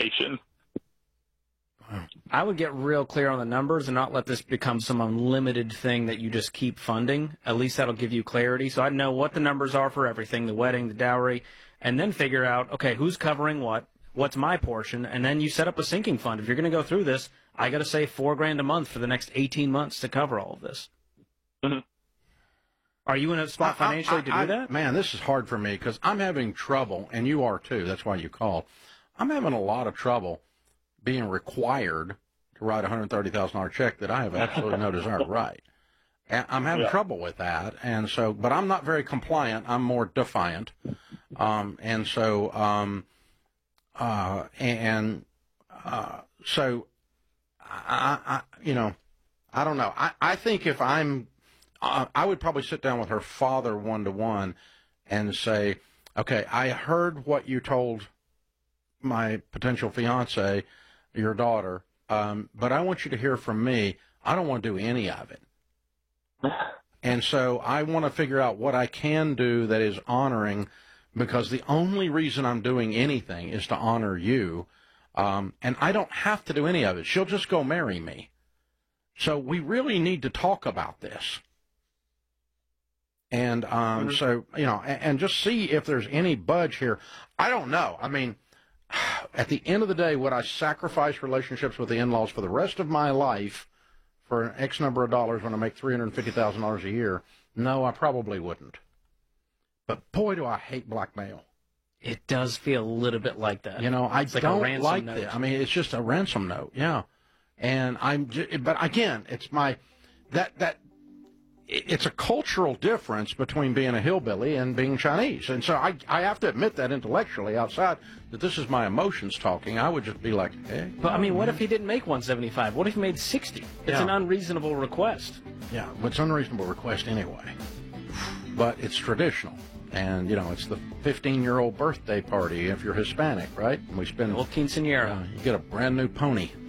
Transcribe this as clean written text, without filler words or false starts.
expectations. I would get real clear on the numbers and not let this become some unlimited thing that you just keep funding. At least that'll give you clarity. So I'd know what the numbers are for everything, the wedding, the dowry, and then figure out, okay, who's covering what, what's my portion, and then you set up a sinking fund. If you're going to go through this, I got to save $4,000 a month for the next 18 months to cover all of this. Mm-hmm. Are you in a spot financially to do that? Man, this is hard for me because I'm having trouble, and you are too. That's why you called. I'm having a lot of trouble being required to write a $130,000 check that I have absolutely no desire to write. And I'm having trouble with that, and so, but I'm not very compliant. I'm more defiant, and so, so, you know, I don't know. I think if I'm, I would probably sit down with her father one-to-one and say, okay, I heard what you told my potential fiance, your daughter, but I want you to hear from me. I don't want to do any of it. And so I want to figure out what I can do that is honoring, because the only reason I'm doing anything is to honor you. And I don't have to do any of it. She'll just go marry me. So we really need to talk about this. And so, you know, and just see if there's any budge here. I don't know. I mean, at the end of the day, would I sacrifice relationships with the in-laws for the rest of my life for an X number of dollars when I make $350,000 a year? No, I probably wouldn't. But boy, do I hate blackmail. It does feel a little bit like that. You know, I don't like note. that. I mean, it's just a ransom note, yeah. And but again, it's it's a cultural difference between being a hillbilly and being Chinese. And so I have to admit that intellectually outside that this is my emotions talking. I would just be like, hey. But, I mean, what if he didn't make 175? What if he made 60? It's an unreasonable request. Yeah, well, it's an unreasonable request anyway. But it's traditional. And, you know, it's the 15-year-old birthday party if you're Hispanic, right? And we spend... Old quinceañera. You get a brand new pony.